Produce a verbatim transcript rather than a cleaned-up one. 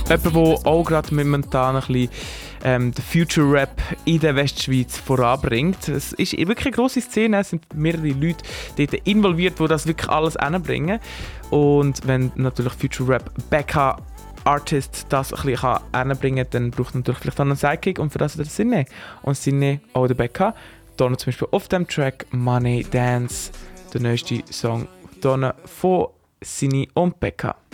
Jemand, der auch gerade momentan ein bisschen ähm, den Future Rap in der Westschweiz voranbringt. Es ist wirklich eine grosse Szene, es sind mehrere Leute dort involviert, die das wirklich alles hinbringen. Und wenn natürlich Future Rap Becca Artist das ein bisschen hinbringen kann, dann braucht man natürlich vielleicht einen Sidekick und für das der Sinne. Und Sinne auch der Becca. Hier zum Beispiel auf dem Track Money Dance, der neueste Song von Sinne und Becca.